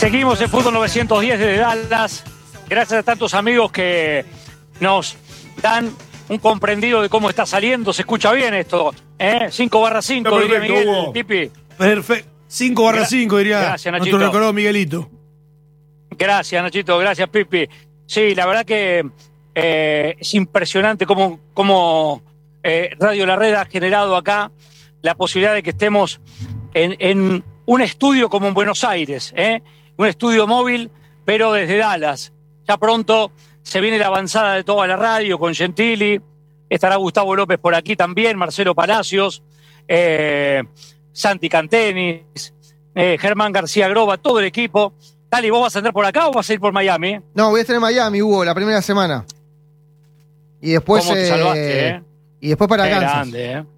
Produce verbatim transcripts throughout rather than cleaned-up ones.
Seguimos en Fútbol novecientos diez desde Dallas. Gracias a tantos amigos que nos dan un comprendido de cómo está saliendo. Se escucha bien esto, ¿eh? cinco barra cinco, diría Miguel, Hugo. Pipi. Perfecto. cinco barra cinco, diría Gracias, Nachito. nuestro recordado Miguelito. Gracias, Nachito. Gracias, Pipi. Sí, la verdad que eh, es impresionante cómo, cómo eh, Radio La Red ha generado acá la posibilidad de que estemos en, en un estudio como en Buenos Aires, ¿eh? Un estudio móvil, pero desde Dallas. Ya pronto se viene la avanzada de toda la radio con Gentili. Estará Gustavo López por aquí también, Marcelo Palacios, eh, Santi Cantenis, eh, Germán García Groba, todo el equipo. Dale, ¿vos vas a andar por acá o vas a ir por Miami? No, voy a estar en Miami, Hugo, la primera semana. Y después. ¿Cómo te eh, salvaste, eh? Y después para Qué Kansas. grande, ¿eh?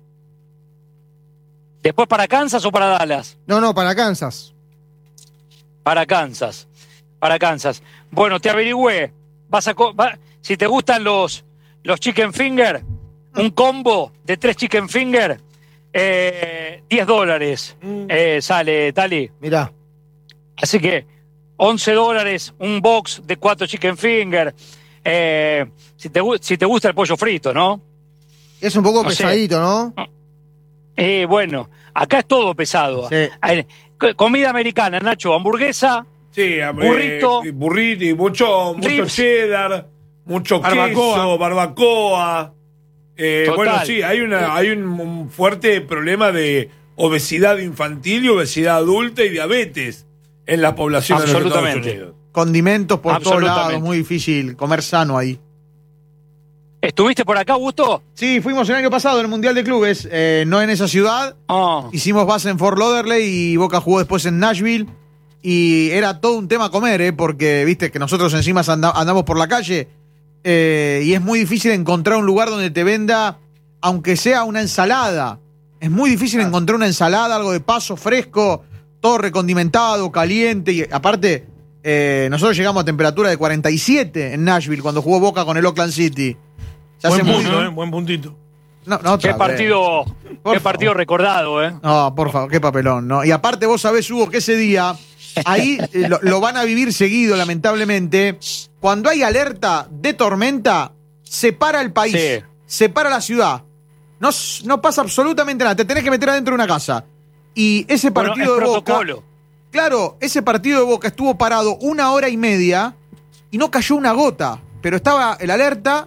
¿Después para Kansas o para Dallas? No, no, para Kansas. Para Kansas. Para Kansas. Bueno, te averigüé. Vas a co- va- si te gustan los, los chicken finger, un combo de tres chicken finger, eh, diez dólares eh, sale, Tali. Mirá. Así que once dólares, un box de cuatro chicken finger. Eh, si, te, gu- si te gusta el pollo frito, ¿no? Es un poco No sé. pesadito, ¿no? Eh, bueno, acá es todo pesado. Sí. Eh, co- Comida americana, Nacho, hamburguesa, Sí, hombre, Burrito. eh, burrito y mucho, mucho Ribs. cheddar, mucho Barbacoa. queso, barbacoa. Eh, Total. bueno, sí, hay una, hay un, un fuerte problema de obesidad infantil y obesidad adulta y diabetes en la población de los Estados Absolutamente. Unidos. Condimentos por todos Absolutamente. lados, muy difícil comer sano ahí. ¿estuviste por acá, Gusto? Sí, fuimos el año pasado en el Mundial de Clubes, eh, no en esa ciudad. Oh, Hicimos base en Fort Lauderdale y Boca jugó después en Nashville. Y era todo un tema comer, ¿eh? Porque, viste, que nosotros encima anda- andamos por la calle eh, y es muy difícil encontrar un lugar donde te venda, aunque sea una ensalada. Es muy difícil encontrar una ensalada, algo de paso fresco, todo recondimentado, caliente. Y aparte, eh, nosotros llegamos a temperatura de cuarenta y siete en Nashville cuando jugó Boca con el Oakland City. Se hace Buen muy- punto, eh, buen puntito. No, no, otra qué vez. partido, Por qué partido favor. recordado, ¿eh? No, por favor, qué papelón, ¿no? Y aparte vos sabés, Hugo, que ese día, ahí eh, lo, lo van a vivir seguido, lamentablemente. Cuando hay alerta de tormenta, se para el país, Sí. se para la ciudad. No, s- no pasa absolutamente nada, te tenés que meter adentro de una casa. Y ese Bueno, partido es de Boca, protocolo. claro, ese partido de Boca estuvo parado una hora y media y no cayó una gota, pero estaba el alerta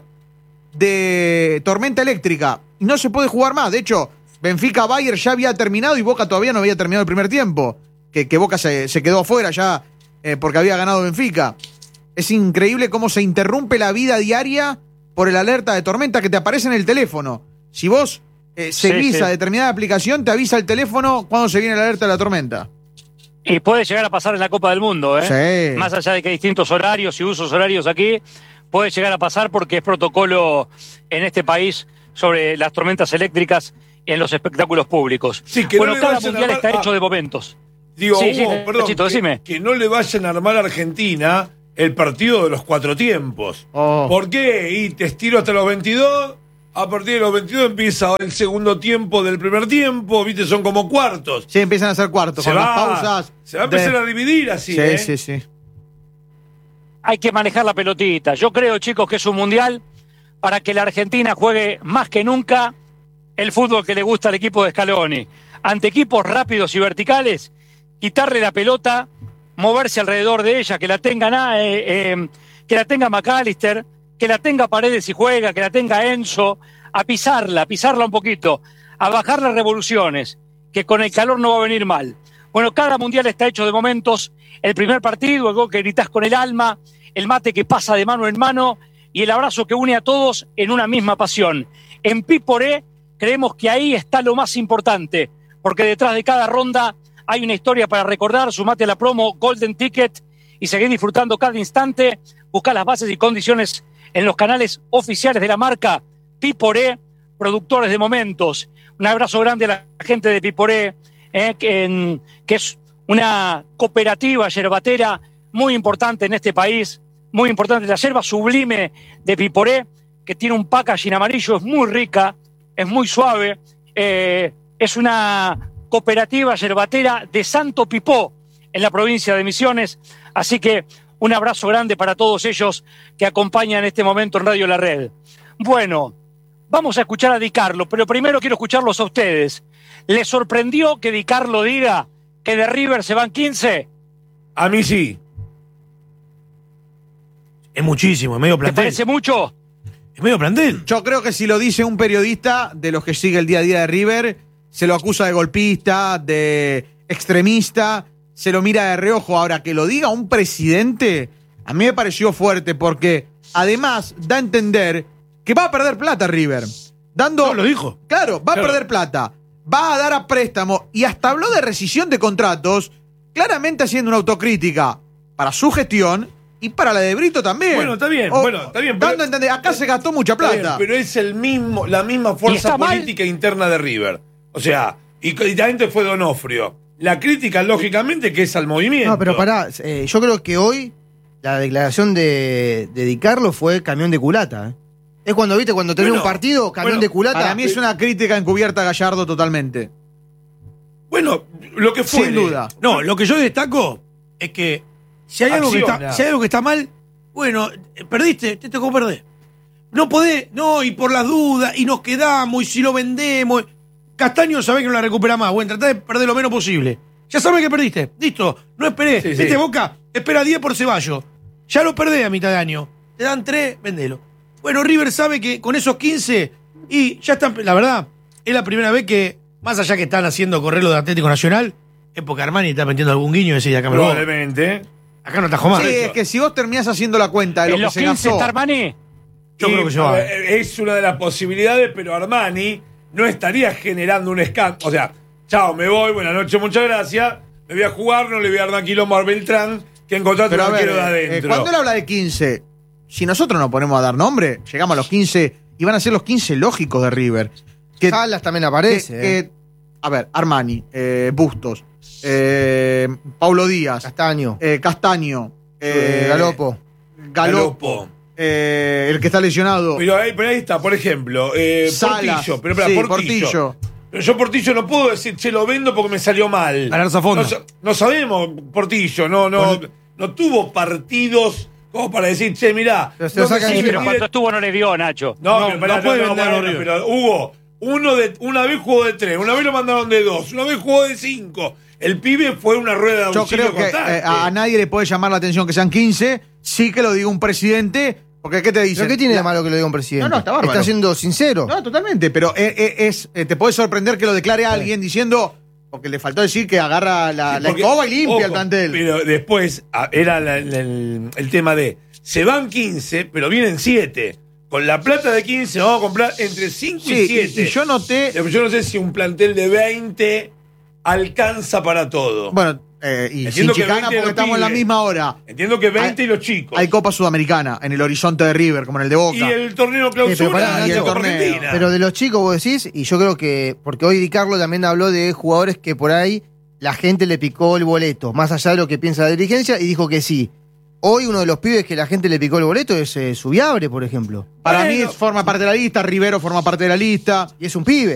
de tormenta eléctrica y no se puede jugar más. De hecho, Benfica-Bayern ya había terminado y Boca todavía no había terminado el primer tiempo. Que, que Boca se, se quedó afuera ya eh, porque había ganado Benfica. Es increíble cómo se interrumpe la vida diaria por el alerta de tormenta que te aparece en el teléfono. Si vos eh, seguís Sí, sí. a determinada aplicación, te avisa el teléfono cuando se viene el alerta de la tormenta. Y puede llegar a pasar en la Copa del Mundo, ¿eh? Sí. Más allá de que hay distintos horarios y usos horarios aquí, puede llegar a pasar porque es protocolo en este país sobre las tormentas eléctricas en los espectáculos públicos. Sí, que no bueno, le cada vayan a mundial armar- está ah. hecho de momentos. Digo, Sí, Hugo, sí, perdón, Nachito, que, decime. que no le vayan a armar a Argentina el partido de los cuatro tiempos. Oh. ¿Por qué? Y te estiro hasta los veintidós, a partir de los veintidós empieza el segundo tiempo del primer tiempo, viste, son como cuartos. Sí, empiezan a hacer cuartos Se con las va, pausas. se va a empezar de- a dividir así, Sí, ¿eh? sí, sí. Hay que manejar la pelotita. Yo creo, chicos, que es un mundial para que la Argentina juegue más que nunca el fútbol que le gusta al equipo de Scaloni. Ante equipos rápidos y verticales, quitarle la pelota, moverse alrededor de ella, que la tenga, na- eh, eh, que la tenga McAllister, que la tenga Paredes si juega, que la tenga Enzo, a pisarla, a pisarla un poquito, a bajar las revoluciones, que con el calor no va a venir mal. Bueno, cada mundial está hecho de momentos. El primer partido, el gol que gritás con el alma, el mate que pasa de mano en mano y el abrazo que une a todos en una misma pasión. En Piporé creemos que ahí está lo más importante, porque detrás de cada ronda hay una historia para recordar. Sumate a la promo Golden Ticket y seguir disfrutando cada instante. Busca las bases y condiciones en los canales oficiales de la marca Piporé, productores de momentos. Un abrazo grande a la gente de Piporé, eh, que, en- que es una cooperativa yerbatera muy importante en este país, muy importante. La yerba sublime de Piporé, que tiene un packaging amarillo, es muy rica, es muy suave. Eh, es una cooperativa yerbatera de Santo Pipó, en la provincia de Misiones. Así que un abrazo grande para todos ellos que acompañan en este momento en Radio La Red. Bueno, vamos a escuchar a Di Carlo, pero primero quiero escucharlos a ustedes. ¿Les sorprendió que Di Carlo diga que de River se van quince? A mí sí. Es muchísimo, es medio ¿Te plantel. parece mucho? Es medio plantel. Yo creo que si lo dice un periodista de los que sigue el día a día de River, se lo acusa de golpista, de extremista, se lo mira de reojo. Ahora, que lo diga un presidente, a mí me pareció fuerte porque además da a entender que va a perder plata River. Dando, No, lo dijo. Claro, va a Claro. perder plata. Va a dar a préstamo y hasta habló de rescisión de contratos, claramente haciendo una autocrítica para su gestión y para la de Brito también. Bueno, está bien, O- bueno, está bien, pero- Dando a entender, acá se gastó mucha Está bien, plata. pero es el mismo, la misma ¿Y fuerza está mal? política interna de River. O sea, y, y también fue Donofrio. La crítica, lógicamente, que es al movimiento. No, pero pará, eh, yo creo que hoy la declaración de, de Di Carlo fue camión de culata. ¿eh? Es cuando, viste, cuando tenés Bueno, un partido, camión bueno, de culata. Para mí es una crítica encubierta a Gallardo totalmente. Bueno, lo que fue. Sin duda. No, lo que yo destaco es que si hay, algo que, Acciona. está, si hay algo que está mal, bueno, eh, perdiste, te tocó perder. No podés, no, y por las dudas, y nos quedamos, y si lo vendemos. Castaño sabe que no la recupera más. Bueno, tratá de perder lo menos posible. Ya sabés que perdiste. Listo, no esperé. Sí, sí. Viste, Boca, espera diez por Ceballos. Ya lo perdés a mitad de año. Te dan tres, vendelo. Bueno, River sabe que con esos quince, y ya están, la verdad, es la primera vez que, más allá que están haciendo correr lo de Atlético Nacional, es porque Armani está metiendo algún guiño y decís, acá me lo voy. Probablemente. Acá no atajó más. Sí, es que si vos terminás haciendo la cuenta de lo ¿En que los se quince gastó. está Armani? Yo Y, creo que se a va. ver, Es una de las posibilidades, pero Armani no estaría generando un escándalo. O sea, chao, me voy, buenas noches, muchas gracias. Me voy a jugar, no le voy a dar más quilombo a Beltrán, que encontraste Pero a un ver, arquero de eh, adentro. cuando él habla de quince, si nosotros nos ponemos a dar nombre, llegamos a los quince y van a ser los quince lógicos de River. Que, Salas también que- aparece. que- eh. a ver, Armani, eh, Bustos, eh, Paulo Díaz, Castaño, eh, Castaño, eh, eh, Galopo. Galopo, eh, el que está lesionado. Pero ahí, pero ahí está, por ejemplo, eh, Salas. Portillo. Pero, espera, Sí, Portillo. Portillo. Pero yo Portillo no puedo decir, che, lo vendo porque me salió mal. Galarza Fondo. No, sa- no sabemos, Portillo, no, no, no tuvo partidos como para decir, che, mirá. Pero se lo no me sacan Sí, sirve pero ni cuando de- estuvo no le dio, Nacho. No, No, pero pará, no puede no, vender a los bueno, River. pero Hugo, uno de, una vez jugó de tres, una vez lo mandaron de dos, una vez jugó de cinco. El pibe fue una rueda de Yo auxilio creo que constante. eh, a, a nadie le puede llamar la atención que sean quince, sí que lo diga un presidente, porque ¿qué te dice? ¿Pero qué tiene de malo que lo diga un presidente? No, no, está bárbaro. Está siendo sincero. No, totalmente, pero eh, eh, es, eh, te puede sorprender que lo declare alguien diciendo, porque le faltó decir que agarra la, Sí, la porque, escoba y limpia ojo, el plantel. Pero después ah, era la- la- el, el tema de, se van quince, pero vienen siete. Con la plata de quince vamos a comprar entre cinco y Sí, siete. y, y yo noté, Yo no sé si un plantel de veinte alcanza para todo. bueno, eh, y sin Entiendo que chicana veinte porque los estamos en la pibes. misma hora. Entiendo que veinte Hay- y los chicos. Hay Copa Sudamericana en el horizonte de River, como en el de Boca. Y el torneo pero clausura pará, y y el Copa torneo. Argentina. Pero de los chicos vos decís, y yo creo que, porque hoy Di Carlo también habló de jugadores que por ahí la gente le picó el boleto, más allá de lo que piensa la dirigencia, y dijo que sí. Hoy uno de los pibes que la gente le picó el boleto es eh, Subiabre, por ejemplo. Para Bueno. mí forma parte de la lista, Rivero forma parte de la lista. Y es un pibe.